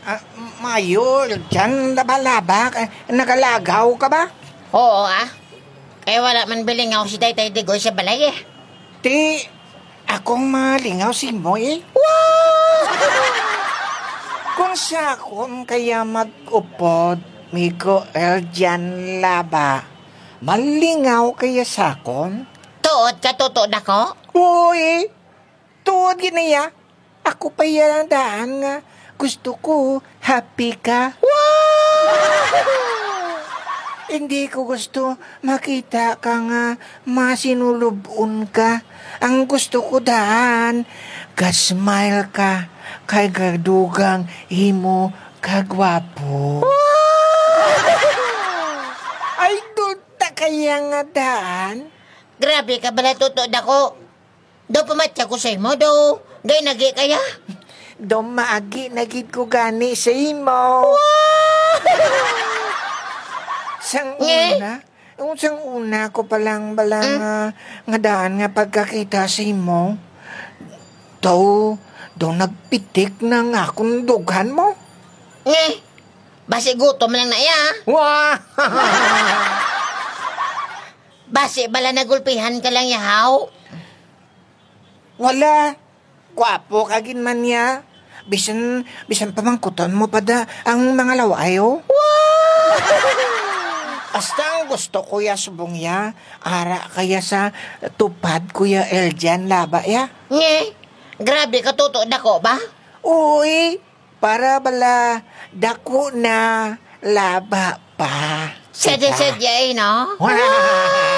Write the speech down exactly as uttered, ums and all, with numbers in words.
Ah, Mayol, dyan laba-laba. Eh, Nagalagaw ka ba? Oo ah. Eh wala man bilingaw si Taytay Digoy sa balay eh. Ti, akong malingaw si mo eh. Kung sa akong kaya mag-upod, Miko El dyan laba, malingaw kaya sa akon? Tuod ka tuto na ko? Uy, tuod ginaya. Ako pa yan ang daan nga. Gusto ko, happy ka. Hindi ko gusto makita ka nga masinulubun ka. Ang gusto ko daan, ka-smile ka, kay gadugang himo kagwapo. Ay, duta kaya nga daan. Grabe ka bala tuto na ko. Do pumatya ko sa imo do. Gay nagi kaya. Dumaagi nagid ko gani sa imo. Sang Nge? una, yung sang una ko palang balang Mm. nga, nga daan nga pagkakita sa imo. Daw, daw nagpitik na nga akong dughan mo. Nge. Basi gutom lang na iya. Wah! Basi bala nagulpihan ka lang yahaw. Wala. Gwapo kagin man niya. Bisan, bisan pamangkutan mo pa da ang mga lawayo. Basta ang gusto ko ya subong ya. Ara kaya sa tupad kuya Eljan laba ya. Nge. Grabe ka tuto na ko ba? Uy, para bala dako na laba pa. Sadya-sadya eh no? Wala.